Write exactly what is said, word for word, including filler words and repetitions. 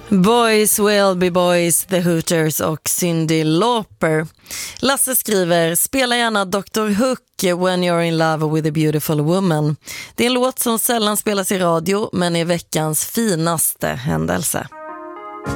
Boys will be boys, The Hooters och Cyndi Lauper. Lasse skriver, spela gärna doktor Hook When You're in Love with a Beautiful Woman. Det är en låt som sällan spelas i radio men är veckans finaste händelse.